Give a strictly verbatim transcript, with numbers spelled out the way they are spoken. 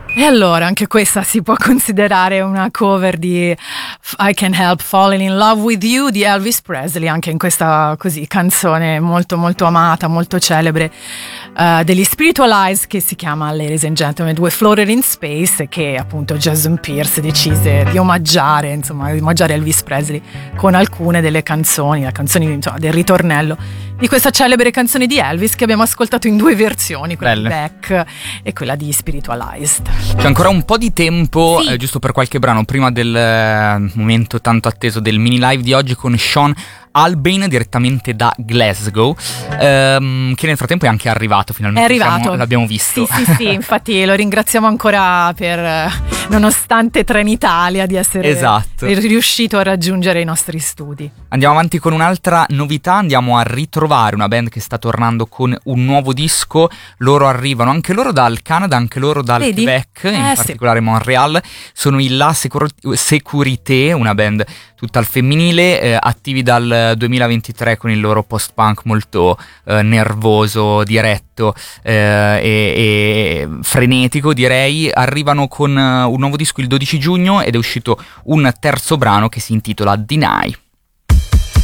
E allora anche questa si può considerare una cover di I Can't Help Falling in Love with You di Elvis Presley, anche in questa così canzone molto molto amata, molto celebre uh, degli Spiritual Eyes, che si chiama Ladies and Gentlemen We Floated in Space, e che appunto Jason Pierce decise di omaggiare, insomma di omaggiare Elvis Presley con alcune delle canzoni, le canzoni insomma, del ritornello di questa celebre canzone di Elvis che abbiamo ascoltato in due versioni, quella Belle. di Beck e quella di Spiritualized. C'è ancora un po' di tempo, Sì. eh, giusto per qualche brano, prima del eh, momento tanto atteso del mini live di oggi con Sean Albain direttamente da Glasgow, ehm, che nel frattempo è anche arrivato finalmente. È arrivato. Siamo- l'abbiamo visto. Sì, sì, sì, infatti lo ringraziamo ancora per, eh, nonostante Trenitalia, di essere Esatto. riuscito a raggiungere i nostri studi. Andiamo avanti con un'altra novità, andiamo a ritrovare una band che sta tornando con un nuovo disco. Loro arrivano, anche loro dal Canada, anche loro dal Vedi? Quebec, in Eh, sì. particolare Montreal. Sono i La Secur- Sécurité, una band tutta al femminile, eh, attivi dal duemilaventitré con il loro post-punk molto eh, nervoso, diretto eh, e, e frenetico, direi. Arrivano con eh, un nuovo disco il dodici giugno ed è uscito un terzo brano che si intitola Deny.